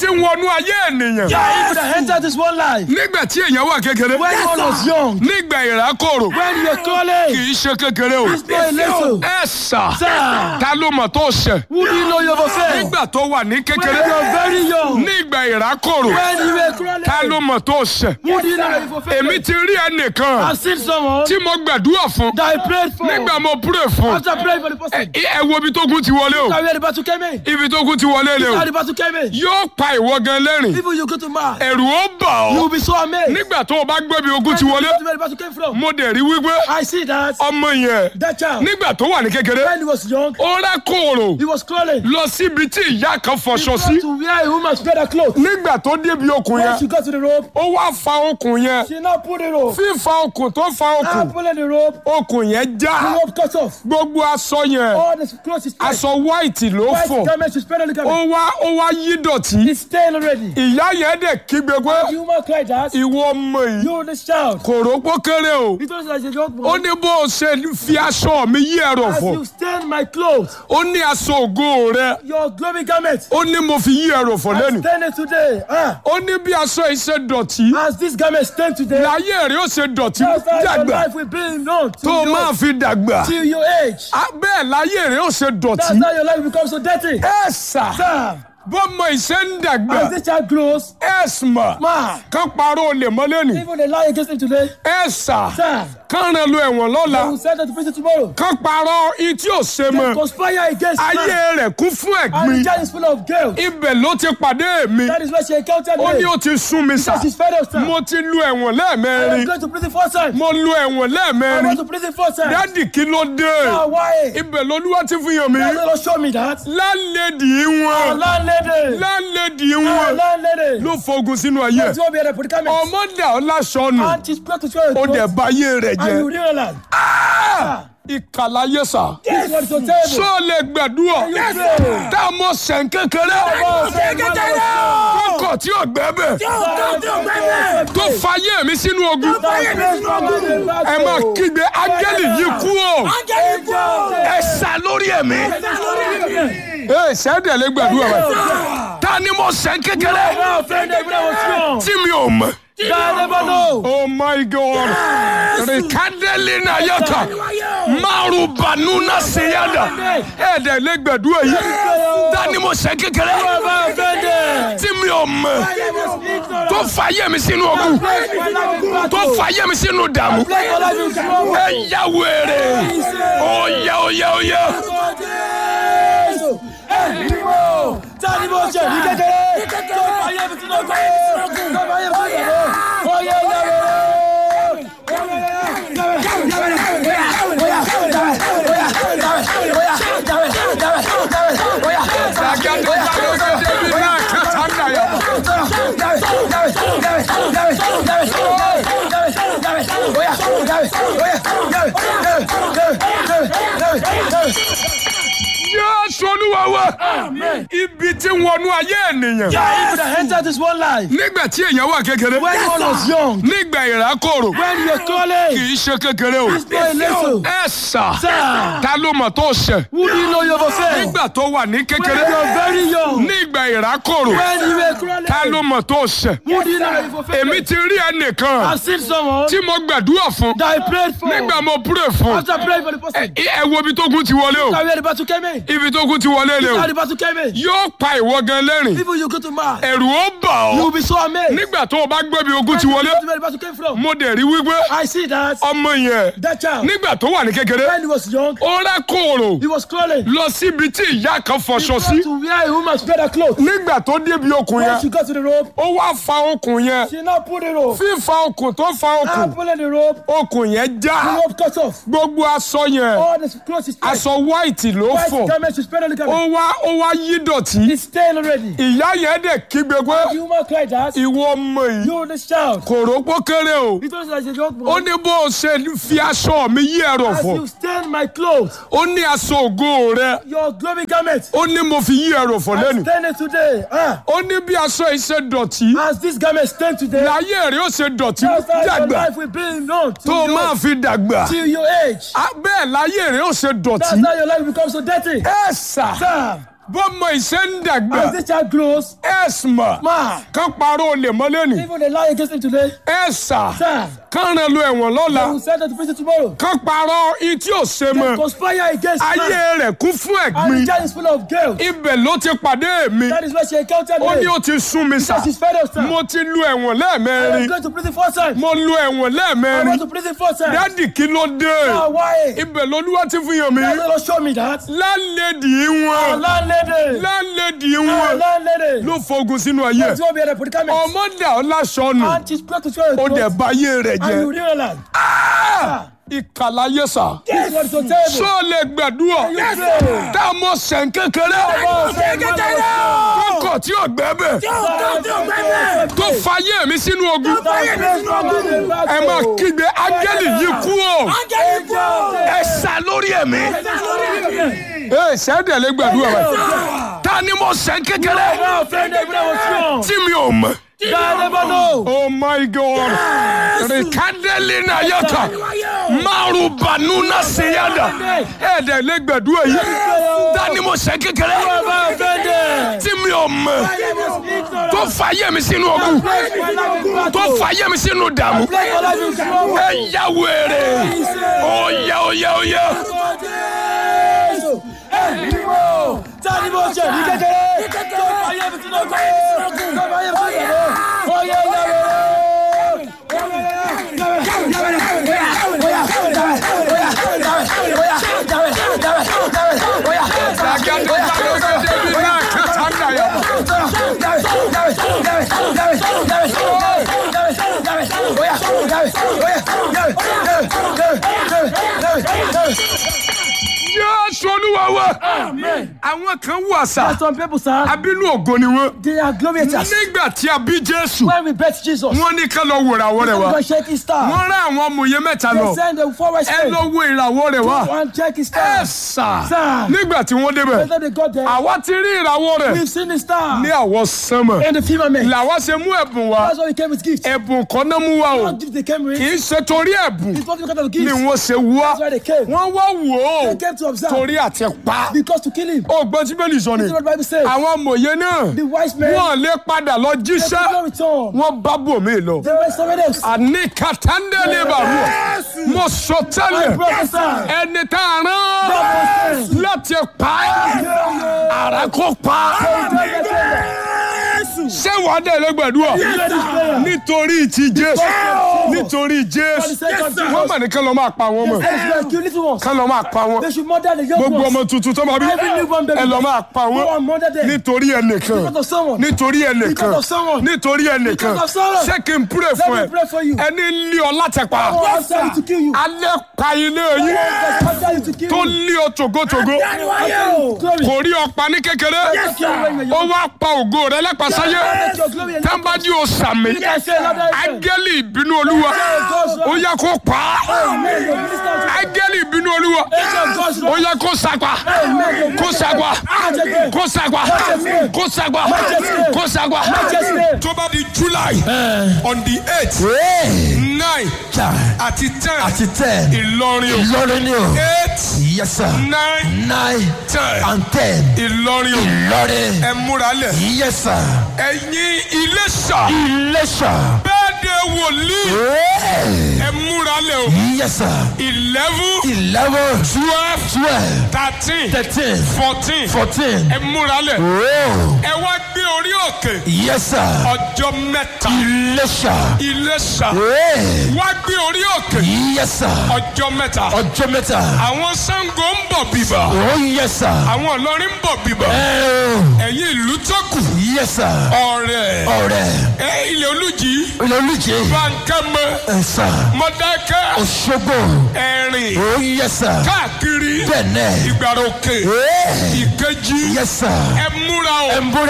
tí ń wọnú ayé ènìyàn. Evil that entered this one life. Nígbà tí èèyàn wà kékeré. When one was young. Nígbà ìrákòrò. When you're calling. Kì í ṣe kékeré o. It's not a little. Ẹ sà. Sir. Ta ló mọ̀ tó ṣẹ̀? Who do you know you've offended? Nígbà tó wà ní When kékeré. you're very young. Nígbà ìrákòrò. When you were crawling. Ta ló mọ̀ tó ṣẹ̀? Who do you know you've offended? Èmi ti rí ẹnìkan I've seen someone tí mo gbàdúrà fún. that I prayed for. Nígbà mo pray fún. After praying for the person. Ẹ wo ibi tógun ti wọlé o. That's where the battle came in. Ibi tógun ti wọlé lé How o. the battle came in. Yóò pa ìwọ gan lẹ́rìn. People you go to mass. Ẹ̀rù ó bà You will ọ́. be so amazed. Nígbà tó o bá gbé bí ogun ti When you wọlé. go to where the battle came from. Mo dẹ̀ rí wípé I see that ọmọ yẹn that child. nígbà tó wà ní kékeré. When he was young, Ó rákòrò he was crawling. lọ síbi tí ìyá kan He fọṣọ got sí. to where a woman spread her clothes. Nígbà tó débi okùn When yẹn. she got to the rope, Ó wá fa okùn yẹn. she now pulled the rope. Fífa okùn tó fa Now okùn. pulling the rope, Okùn yẹn the já. rope cut off. Gbogbo aṣọ yẹn. All the clothes is spread. Aṣọ white ló White fọ̀. garment, she spread on the garment. Ó wá yí dọ̀tí. It's stained already. Ìyá yẹn dẹ̀ kígbe pé The woman cried out, ìwọ ọmọ yìí you this child. kò rópó kéré o. He told us as a young Ó boy, ní bó o ṣe fi aṣọ mi yí ẹ̀rọ̀ as fọ̀. you stain my clothes, Ó ní aṣọ ògo rẹ. your glory garment, Ó ní mo fi yí ẹ̀rọ̀ fọ̀ I lẹ́nu. stain it today. Ó ní bí aṣọ yìí ṣe dọ̀tí. As this garment stained today, Láyé rẹ̀ ó ṣe dọ̀tí that's how your dàgbà life will be known tó o máa fi dàgbà. till your age. Bẹ́ẹ̀ láyé rẹ̀ ó ṣe dọ̀tí. That's how your life becomes so dirty. Ẹ sà Sir, bọ́mọ ìṣe ń dàgbà. as this child grows, Ẹ mà ma, kán parọ́ olè mọ́ lẹ́nu. even they lie against him today, Ẹ sà sir, kán rán lu ẹ̀wọ̀n they lọ́la. will send them to prison tomorrow. Kán parọ́ ití ò ṣe They mọ́. conspire against man, Ayé rẹ̀ kún fún and the ẹ̀gbin. child is full of guilt. Ibẹ̀ ló ti pàdé mi. That is why she encountered Ó ní me. ó ti sún mi sà. Because she's fed up, sir. Mo ti lu ẹ̀wọ̀n I am lẹ́ẹ̀mẹrin. going to prison 4 times. Mo lu ẹ̀wọ̀n I lẹ́ẹ̀mẹrin. went to prison 4 times. Dádì kí ló dé? Why? Ibẹ̀ lolúwa ti fi hàn mí. That's not show me that. Lálẹ́dì wọn. Landlady. Lálẹ́dì wọn. Landlady. Ló fogun sínú ayé. That's what we had a predicament. Ọmọ dà ọ́ láṣọ nù. And she's brought to show Ó dẹ̀ you. bà ayé rẹ̀ And you jẹ́. realize. Ìkàlàyé sà. This is what is so terrible. Ṣó lè gbàdúrà? Yes, sir. Tá a mọ̀ sẹ̀ kékeré. Kókò tí ò gbẹ́bẹ̀. Tó fayé mi sínú ogun. Ẹ máa kígbe áńgẹ́lì yìí kú o. Ẹ sá lórí ẹ̀mí. Ee sẹ́dẹ̀ lè gbàdúrà wa. Ta ni mo sẹ̀ kékeré? Tí mi ò mọ̀. Oh my God. Rikadeli na yaka. Maru banuna seyada. Ẹ̀dẹ̀ lè gbàdúrà yìí. Ta ni mo sẹ̀ kékeré? Tí mi ò mọ̀. Tó fayé mi sínú ogun. Tó fayé mi sínú dààmú. Ẹ yá wèrè. Oya. Tani mo ṣe ní kékeré tó fàyè mi sínú ọgbà tó fàyè mi sínú ọgbà oyè Jésù Olúwa wa. Ibi tí ń wọnú ayé ènìyàn. Evil that entered this one life. Nígbà tí èèyàn wà kékeré. When one was young. Nígbà ìrákòrò. When you're Kì calling. í ṣe kékeré o. It's not a little. Ẹ sà. Sir. Ta ló mọ̀ tó ṣẹ̀? Who do you know you've offended? Nígbà tó wà ní When kékeré. you're very young. Nígbà ìrákòrò. When you were crawling. Ta ló mọ̀ tó ṣẹ̀? Who do you know you've offended? Èmi ti rí ẹnìkan I've seen someone tí mo gbàdúrà fún. that I prayed for. Nígbà mo pray fún. After praying for the person. Ẹ wo ibi tógun ti wọlé o. That's where the battle came in. Ibi tógun ti wọlé lé How o. the battle came in. Yóò pa ìwọ gan lẹ́rìn. People you go to mass. Ẹ̀rù ó bà You will ọ́. be so amazed. Nígbà tó o bá gbé bí ogun ti When wọlé. you go to where the battle came from. Mo dẹ̀ rí wípé I see that ọmọ yẹn that child. nígbà tó wà ní kékeré. When he was young, Ó rákòrò he was crawling. lọ síbi tí ìyá kan He fọṣọ got sí. to where a woman spread her clothes. Nígbà tó débi okùn When she yẹn. got to the rope, Ó wá fa okùn yẹn. she now pulled the rope. Fífa okùn tó fa Now okùn. pulling the rope, Okùn yẹn the já. rope cut off. Gbogbo aṣọ yẹn. All the clothes is spread. Aṣọ white ló White fọ̀. garment, she spread on the garment. Ó wá yí dọ̀tí. It's stained already. Ìyá yẹn dẹ̀ kígbe The pé woman cried out, ìwọ ọmọ yìí you this child. kò rópó kéré o. He told us as a young Ó boy, ní bó o ṣe fi aṣọ mi yí ẹ̀rọ̀ as fọ̀. you stain my clothes, Ó ní aṣọ ògo rẹ. your glory garment, Ó ní mo fi yí ẹ̀rọ̀ fọ̀ I lẹ́nu. stain it today. Ó ní bí aṣọ yìí ṣe dọ̀tí. As this garment stained today, Láyé rẹ̀ ó ṣe dọ̀tí that's how your dàgbà life will be known tó o máa fi dàgbà. till your age. Bẹ́ẹ̀ láyé rẹ̀ ó ṣe That's dọ̀tí. how your life becomes so dirty. Ẹ sà Sir, bọ́mọ ìṣe ń dàgbà. As this child grows, ẹ̀sìmà. ma, kán parọ́ olè mọ́lẹ́ nì. even they lie against him today, ẹ̀sà. sir, kán rán lu ẹ̀wọ̀n they lọ́la. will send them to prison tomorrow. kán parọ́ ití ò ṣe They mọ́. conspire against man. ayé rẹ̀ kún fún And the ẹ̀gbin. child is full of guilt. ibẹ̀ ló ti pàdé mi. That is why she encountered ó ní me. ó ti sún mi sà. Because she's fed up, sir. mo ti lu ẹ̀wọ̀n I was lẹ́ẹ̀mẹrin. going to prison 4 times. mo lu ẹ̀wọ̀n I lẹ́ẹ̀mẹrin. went to prison 4 times. dádì kí ló dé. Now, why? ibẹ̀ lolúwa ti fi hàn mí. That's not show me that. lálẹ́dì wọn. Landlady. lálẹ́dì wọn. Landlady. ló fogun sínú ayé. That's what we are a predicament. ọmọ dà ọ́ láṣọ nù. And she's going to show ó dẹ̀ it. bà ayé rẹ̀ And you jẹ́. realize. ìkàlàyé sà. This is what is on table. sọ lè gbàdúrà. Yes, sir. tá a mọ sẹ̀ń kékeré. kókò tí ò gbẹ́bẹ̀. tó fayé mi sínú ogun. ẹ máa kígbe áńgẹ́lì yìí kú o. ẹ sá lórí ẹ̀mí. ee sẹ́dẹ̀ lè gbàdúrà rẹ̀. ta ni mo sẹ̀ń kékeré. tí mi ò mọ̀. Oh my God. Rikadelina yaka. Maru banuna seyada. Ẹ̀dẹ̀ lè gbàdúrà yìí. Dání mo ṣe kékeré. Tí mi ò mọ̀. Tó fàyè mi sínú ogun. Tó fàyè mi sínú dààmú. Ẹ yá wèrè. Oyè oyè oyè. Tani mo ṣe ní kékeré. Tó fàyè mi sínú ogun. Tó fàyè mi sínú ogun. Oyè oyè. Jésù Olúwa wa. Àwọn kan wà sá. Some people, sir, Abínú ògo ni wọ́n. they are glorious. Nígbà tí a bí Jésù, When we bet Jesus, wọ́n ní ká lọ wo ìràwọ̀ rẹ̀ wá. go check his star. Wọ́n rán àwọn amòye mẹ́ta They lọ. send the forward Ẹ state. lọ wo ìràwọ̀ rẹ̀ wá. Go and check his star. Ẹ sà. Sir. Nígbà tí wọ́n débẹ̀, Whether they got there, àwa ti rí ìràwọ̀ rẹ̀ we've seen the star ní àwọ̀ sánmọ̀. in the firmament. Làwa ṣe mú ẹ̀bùn wá. That's why we came with gifts. Ẹ̀bùn kan náà mú wa o. Not gifts they came with. Kì í ṣe torí ẹ̀bùn It's not because of ni gifts. wọ́n ṣe wá. That's why they came. Wọ́n wá wò ó They came to observe. torí àti pa. Because to kill him. Ọgbọ́n tí bẹ́ẹ̀ lè sọ ni. This is what the Bible says. Àwọn amòye náà The wise men, wọ́n lè padà lọ they jíṣẹ́. could not return. Wọ́n bá bòmí lọ. They were somewhere else. Àní kàtàndínlẹ̀ bàrú. Mo sọ I tẹ́lẹ̀. prophesy. Ẹni tá a rán láti pa ara kó pa. Ṣé wàá dẹ̀ lé gbàdúrà? Nítorí ti Jésù. Nítorí Jésù. Wọ́n mà ní kán lọ máa pa wọn mọ̀. Kill little ones. Kán lọ máa pa wọn. They should murder the young Gbogbo ones. ọmọ tuntun tó máa bí. Every newborn baby. Ẹ lọ máa pa Go wọn. and murder them. Nítorí ẹnìkan. Because of someone. Nítorí ẹnìkan. Because of someone. Nítorí ẹnìkan. Because of someone. Ṣé kí n pray Let fún me ẹ? pray for you. Ẹni lé ọ láti pa. I want somebody to kill you. Alẹ́ pa ilé yín. I want somebody to kill Tó you. lé ọ tògótògó. Glory. Kò rí ọ̀pá ní kékeré. Ó wá pa ògo rẹ̀ lẹ́pa sáyé. Let your glory and Tábàdí o sàmì. You can say another amen. Áńgẹ́lì ìbínú Olúwa. Ó yá kó pa á. Amen. Your minister to Áńgẹ́lì ìbínú Olúwa. God's Ó yá kó sàgbà. Kó sàgbà. Kó sàgbà. Kó sàgbà. Kó sàgbà. Tó bá di July on the 8th, 9 àti 10 Ìlọrin o. Ìlọrin ni o. 8, Yes sir. 9, 9 and 10 10. Ìlọrin o. Ìlọrin. Ẹ múra lẹ̀. Yes sir. Ẹ̀yin Iléṣà. Iléṣà. Bẹ́ẹ̀ de wòlíì. Hey. Ẹ múra lẹ̀ o. Yes sir. 11, 11, 12, 12, 13, 13, 14. 14. Ẹ múra lẹ̀. Oh. Ẹ wá gbé orí òkè. Yes sir. Ọjọ́ mẹ́ta. Iléṣà. Iléṣà. Hey. Wá gbé orí òkè. Yes sir. Ọjọ́ mẹ́ta. Ọjọ́ mẹ́ta. Àwọn Ṣàngó ń bọ̀ bíbà. Oh yes sir. Àwọn Ìlọrin ń bọ̀ bíbà. Oh. Ẹ̀yin ìlú tó kù. Yes sir. Ọ̀rẹ́. Ọ̀rẹ́. Ilẹ̀ Olújì. Olùjì. Bánkẹ́mẹ́. Sir. Mọ̀dákẹ́. Òṣogbo. Ẹ̀rìn. Oh yes sir. Káàkiri. Bẹ́ẹ̀ni. Ìgbàròkè. Hey. Ìkejì. Yes sir. Ẹ múra o. Ẹ ń búra o.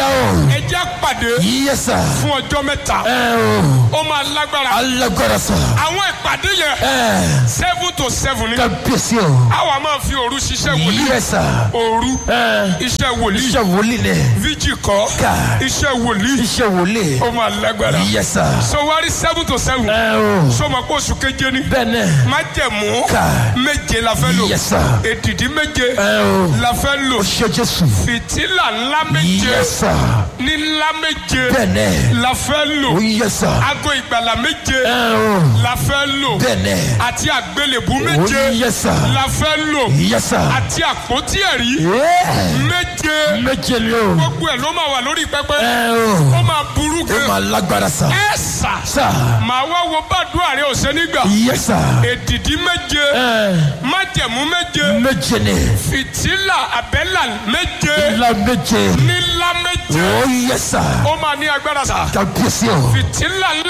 ẹ jẹ́ pàdé Yes, sir. fún ọjọ́ mẹ́ta ó máa lágbára Alágbára sà. àwọn ìpàdé yẹn 7 to 7 ni Kábíyèsí o. àwa máa fi òru ṣiṣẹ́ wòlíì Yes, sir. òru iṣẹ́ wòlíì Iṣẹ́ wòlíì ni. fíjì kọ́ Ká. iṣẹ́ wòlíì Iṣẹ́ wòlíì. ó máa lágbára Yes, sir. so wárí 7 to 7 sọmọ pé oṣù keje ni Bẹ́ẹ̀ni. májẹ̀mú Ká. méje la fẹ́ lò Yes, sir. èdìdí méje O la fẹ́ lò ṣe Jésù. fìtílà ńlá méje Yes, sir. ní ńlá méje Bẹ́ẹ̀ni. la fẹ́ lò O yes, sir. aago ìgbàlà méje O la fẹ́ lò bẹ́ẹ̀ni. àti àgbélébú O méje yes, sir. la fẹ́ lò Yes, sir. àti àpótí ẹ̀rí méje Méje ni o. gbogbo ẹ̀ ló máa wà lórí pẹpẹ O ó máa burú ó gan máa lágbára sà. ẹ sà Sà. màá wá wo bàdúrà rẹ ọ̀sẹ̀ nígbà Yes, sir. èdìdí méje májẹ̀mú méje Méje ni. fìtílà àbẹ́là méje Ńlá méje. nílá méje O yes, sir. ó máa ní agbára sà Kábíyèsí o. fìtílà ńlá.